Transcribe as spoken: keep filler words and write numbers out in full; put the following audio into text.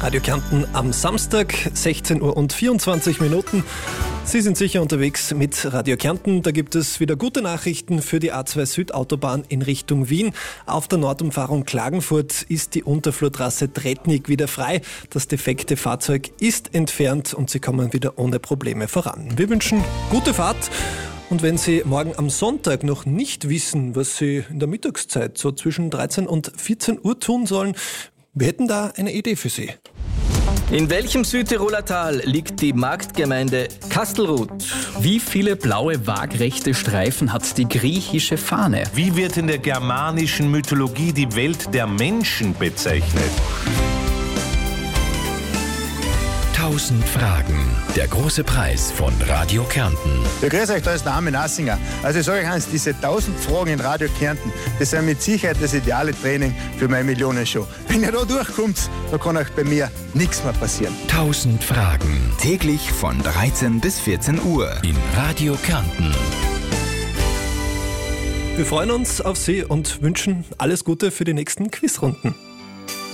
Radio Kärnten am Samstag, sechzehn Uhr und vierundzwanzig Minuten. Sie sind sicher unterwegs mit Radio Kärnten. Da gibt es wieder gute Nachrichten für die A zwei Südautobahn in Richtung Wien. Auf der Nordumfahrung Klagenfurt ist die Unterflurtrasse Tretnik wieder frei. Das defekte Fahrzeug ist entfernt und Sie kommen wieder ohne Probleme voran. Wir wünschen gute Fahrt. Und wenn Sie morgen am Sonntag noch nicht wissen, was Sie in der Mittagszeit so zwischen dreizehn und vierzehn Uhr tun sollen, wir hätten da eine Idee für Sie. In welchem Südtiroler Tal liegt die Marktgemeinde Kastelruth? Wie viele blaue waagrechte Streifen hat die griechische Fahne? Wie wird in der germanischen Mythologie die Welt der Menschen bezeichnet? Tausend Fragen. Der große Preis von Radio Kärnten. Ja, grüß euch, da ist der Armin Assinger. Also ich sage euch eins, diese tausend Fragen in Radio Kärnten, das sind mit Sicherheit das ideale Training für meine Millionenshow. Wenn ihr da durchkommt, dann kann euch bei mir nichts mehr passieren. Tausend Fragen. Täglich von dreizehn bis vierzehn Uhr. In Radio Kärnten. Wir freuen uns auf Sie und wünschen alles Gute für die nächsten Quizrunden.